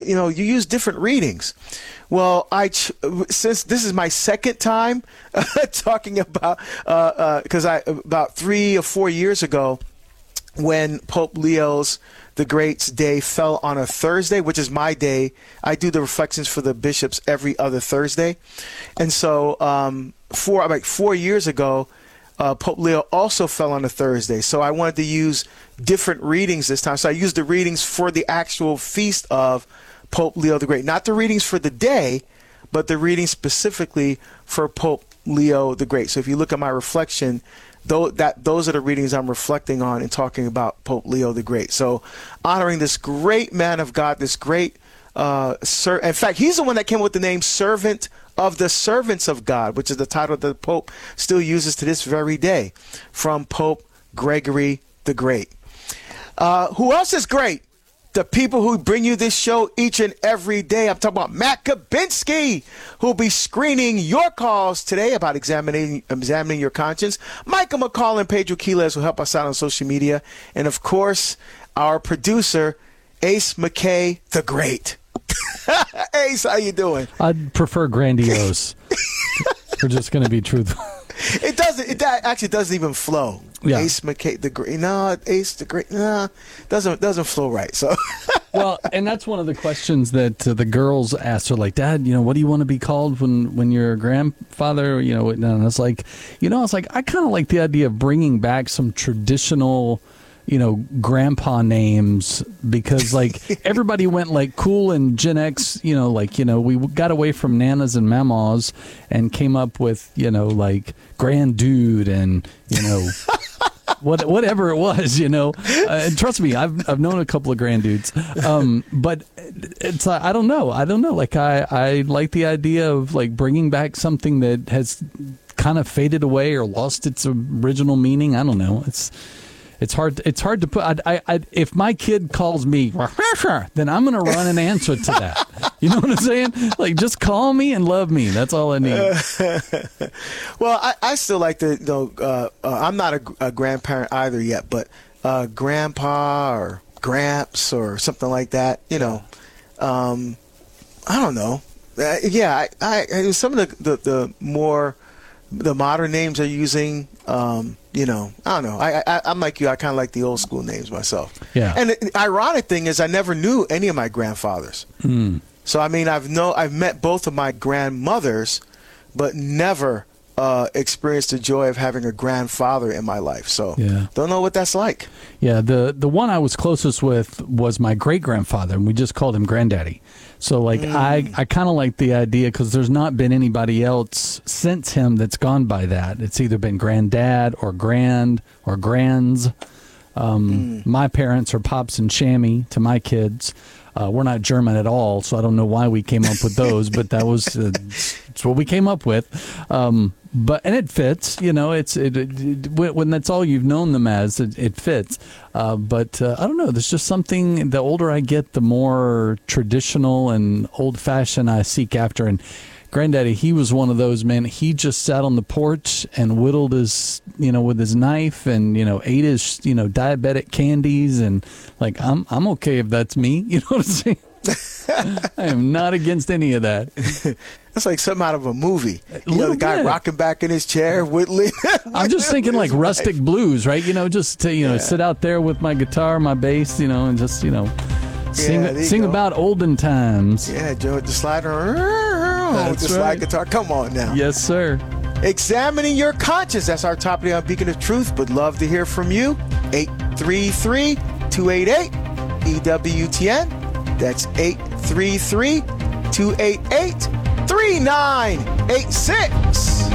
you use different readings. Well, since this is my second time talking about, because about 3 or 4 years ago, when Pope Leo's the Great's day fell on a Thursday, which is my day. I do the reflections for the bishops every other Thursday. And so 4 years ago, Pope Leo also fell on a Thursday. So I wanted to use different readings this time. So I used the readings for the actual feast of Pope Leo the Great. Not the readings for the day, but the readings specifically for Pope Leo the Great. So if you look at my reflection, those are the readings I'm reflecting on and talking about Pope Leo the Great. So honoring this great man of God, this great in fact, he's the one that came up with the name Servant of the Servants of God, which is the title that the Pope still uses to this very day, from Pope Gregory the Great. Who else is great? The people who bring you this show each and every day. I'm talking about Matt Kabinski, who'll be screening your calls today about examining your conscience. Michael McCall and Pedro Quiles will help us out on social media. And, of course, our producer, Ace McKay the Great. Ace, how you doing? I'd prefer grandiose. We're just going to be truthful. It actually doesn't even flow. Yeah. Ace McKay the Great. No, Ace the Great. No, doesn't flow right. So. Well, and that's one of the questions that the girls asked her, like, Dad, what do you want to be called when you're a grandfather? And I was like, I kind of like the idea of bringing back some traditional, grandpa names, because like everybody went like cool and Gen X, we got away from nanas and mamas and came up with, like grand dude and, whatever it was, and trust me, I've known a couple of grand dudes, but it's I don't know. Like I like the idea of like bringing back something that has kind of faded away or lost its original meaning. I don't know. It's hard to put. If my kid calls me, then I'm going to run and answer to that. You know what I'm saying? Like, just call me and love me. That's all I need. Well, I still like to. I'm not a grandparent either yet, but grandpa or gramps or something like that. I don't know. I some of the more the modern names are using. I don't know. I'm like you. I kind of like the old school names myself. Yeah. And the ironic thing is, I never knew any of my grandfathers. So I mean, I've met both of my grandmothers, but never experienced the joy of having a grandfather in my life. So don't know what that's like. Yeah. The one I was closest with was my great grandfather, and we just called him Granddaddy. So, like, I kind of like the idea because there's not been anybody else since him that's gone by that. It's either been granddad or grand or grands. My parents are Pops and Shammy to my kids. We're not German at all, so I don't know why we came up with those, but that was it's what we came up with. And it fits, when that's all you've known them as, it fits. But I don't know. There's just something. The older I get, the more traditional and old-fashioned I seek after. And Granddaddy, he was one of those, man. He just sat on the porch and whittled his, with his knife and, ate his, diabetic candies. And like, I'm okay if that's me. You know what I'm saying? I am not against any of that. That's like something out of a movie. The guy rocking back in his chair, whittling. I'm just thinking like rustic blues, right? Just to, sit out there with my guitar, my bass, and just, sing about olden times. Yeah, Joe with the slider. With the slide guitar. Come on now. Yes, sir. Examining your conscience. That's our topic on Beacon of Truth. Would love to hear from you. 833-288-EWTN. That's 833-288-3986.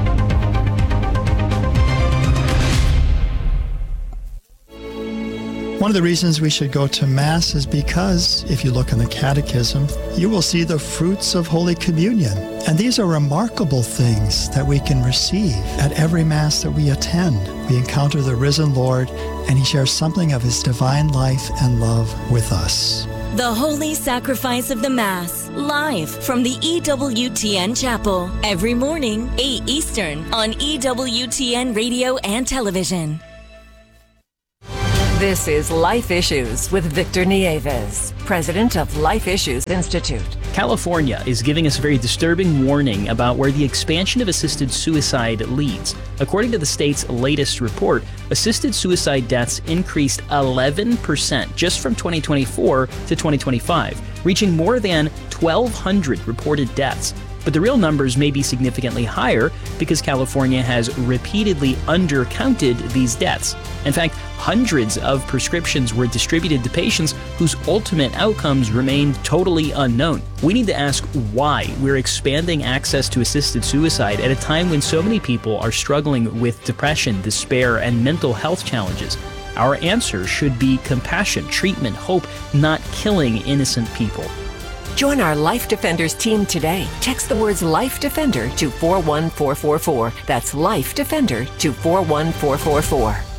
One of the reasons we should go to Mass is because, if you look in the Catechism, you will see the fruits of Holy Communion. And these are remarkable things that we can receive at every Mass that we attend. We encounter the risen Lord, and He shares something of His divine life and love with us. The Holy Sacrifice of the Mass, live from the EWTN Chapel, every morning, 8 Eastern, on EWTN Radio and Television. This is Life Issues with Victor Nieves, president of Life Issues Institute. California is giving us a very disturbing warning about where the expansion of assisted suicide leads. According to the state's latest report, assisted suicide deaths increased 11% just from 2024 to 2025, reaching more than 1,200 reported deaths. But the real numbers may be significantly higher because California has repeatedly undercounted these deaths. In fact, hundreds of prescriptions were distributed to patients whose ultimate outcomes remained totally unknown. We need to ask why we're expanding access to assisted suicide at a time when so many people are struggling with depression, despair, and mental health challenges. Our answer should be compassion, treatment, hope, not killing innocent people. Join our Life Defenders team today. Text the words Life Defender to 41444. That's Life Defender to 41444.